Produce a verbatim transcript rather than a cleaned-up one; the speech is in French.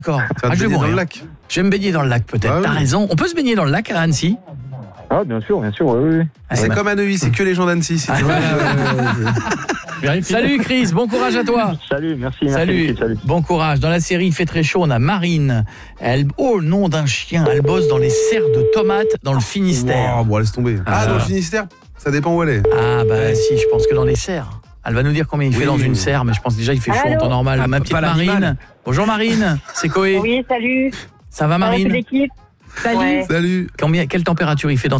D'accord. Ça va Ah, te je vais baigner dans mourir. le lac. Je vais me baigner dans le lac peut-être. Ah oui. T'as raison. On peut se baigner dans le lac à Annecy? Ah, bien sûr, bien sûr, oui, oui. Ah, C'est bah. comme à Neuilly, c'est que les gens d'Annecy. si tu veux. Salut Chris, bon courage à toi. Salut, merci, merci. Salut. l'équipe, salut. Bon courage. Dans la série Il fait très chaud, on a Marine. Elle, oh, le nom d'un chien. Elle bosse dans les serres de tomates dans le Finistère. Wow, bon, laisse tomber. Ah, Ah. dans le Finistère, ça dépend où elle est. Ah bah si, je pense que dans les serres. Elle va nous dire combien il fait Oui. dans une serre, mais je pense déjà il fait chaud en Allô temps normal. Ah, Ma pas petite l'animal. Marine. Bonjour Marine, c'est Coé. Oui, salut. Ça va Ça va, c'est Marine? l'équipe. Salut. Ouais. Salut. Combien, quelle température il fait dans